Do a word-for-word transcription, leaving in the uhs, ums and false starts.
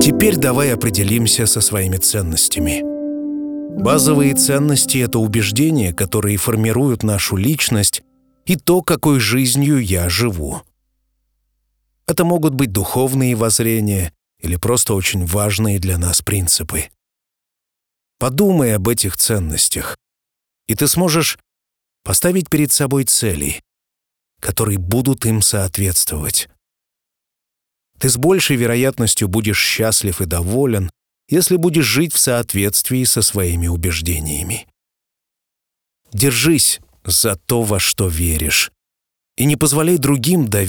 Теперь давай определимся со своими ценностями. Базовые ценности — это убеждения, которые формируют нашу личность и то, какой жизнью я живу. Это могут быть духовные воззрения или просто очень важные для нас принципы. Подумай об этих ценностях, и ты сможешь поставить перед собой цели, которые будут им соответствовать. Ты с большей вероятностью будешь счастлив и доволен, если будешь жить в соответствии со своими убеждениями. Держись за то, во что веришь, и не позволяй другим давить